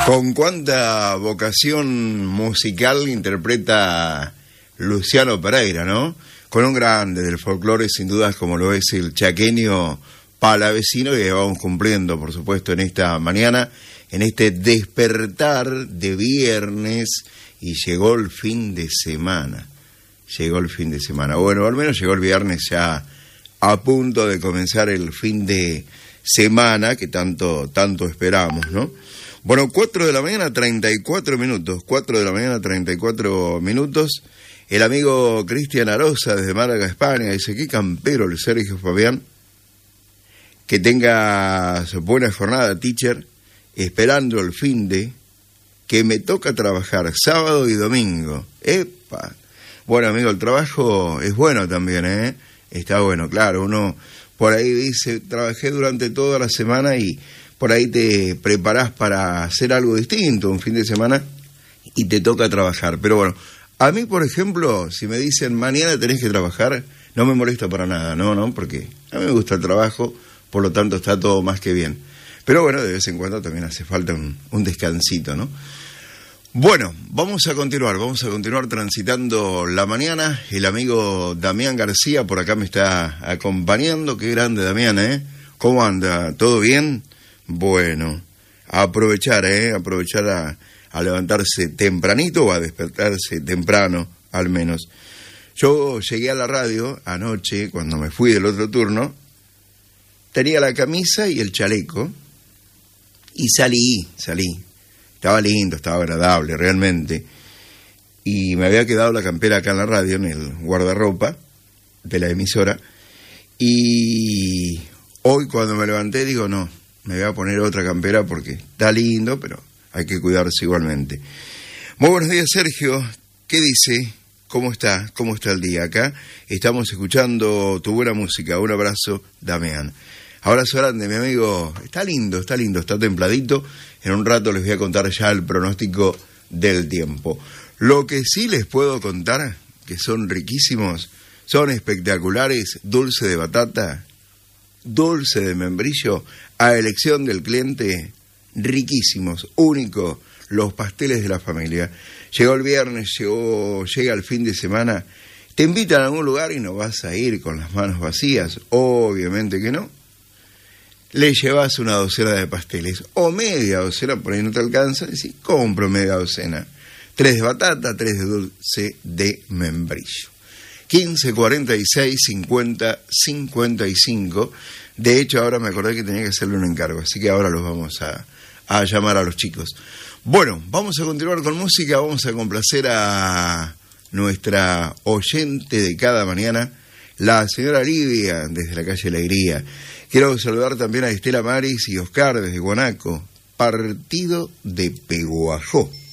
Con cuánta vocación musical interpreta Luciano Pereira, ¿no? Con un grande del folclore, sin dudas, como lo es el chaqueño palavecino, que vamos cumpliendo, por supuesto, en esta mañana, en este despertar de viernes, y llegó el fin de semana. Llegó el fin de semana. Bueno, al menos llegó el viernes ya a punto de comenzar el fin de semana que tanto esperamos, ¿no? Bueno, 4 de la mañana, 34 minutos. 4 de la mañana, 34 minutos. El amigo Cristian Arosa, desde Málaga, España, dice: qué campero el Sergio Fabián. Que tenga buena jornada, teacher. Esperando el fin de... que me toca trabajar sábado y domingo. ¡Epa! Bueno, amigo, el trabajo es bueno también, ¿eh? Está bueno, claro. Uno por ahí dice: trabajé durante toda la semana, y por ahí te preparás para hacer algo distinto un fin de semana y te toca trabajar. Pero bueno, a mí, por ejemplo, si me dicen mañana tenés que trabajar, no me molesta para nada, no, porque a mí me gusta el trabajo, por lo tanto está todo más que bien. Pero bueno, de vez en cuando también hace falta un descansito, ¿no? Bueno, vamos a continuar transitando la mañana. El amigo Damián García por acá me está acompañando. Qué grande, Damián, ¿eh? ¿Cómo anda? ¿Todo bien? Bueno, a aprovechar a levantarse tempranito, o a despertarse temprano, al menos. Yo llegué a la radio anoche, cuando me fui del otro turno, tenía la camisa y el chaleco, y salí. Estaba lindo, estaba agradable, realmente. Y me había quedado la campera acá en la radio, en el guardarropa de la emisora. Y hoy, cuando me levanté, digo: no, me voy a poner otra campera porque está lindo, pero hay que cuidarse igualmente. Muy buenos días, Sergio. ¿Qué dice? ¿Cómo está? ¿Cómo está el día? Acá estamos escuchando tu buena música. Un abrazo, Damián. Abrazo grande, mi amigo. Está lindo, está templadito. En un rato les voy a contar ya el pronóstico del tiempo. Lo que sí les puedo contar, que son riquísimos, son espectaculares: dulce de batata, dulce de membrillo, a elección del cliente, riquísimos, únicos, los pasteles de la familia. Llegó el viernes, llega el fin de semana, te invitan a algún lugar y no vas a ir con las manos vacías, obviamente que no. Le llevas una docena de pasteles, o media docena, por ahí no te alcanza, y sí, compro media docena. 3 de batata, 3 de dulce de membrillo. 15 46 50 55. De hecho, ahora me acordé que tenía que hacerle un encargo, así que ahora los vamos a llamar a los chicos. Bueno, vamos a continuar con música, vamos a complacer a nuestra oyente de cada mañana, la señora Livia, desde la calle Alegría. Quiero saludar también a Estela Maris y Oscar desde Guanaco, partido de Peguajó.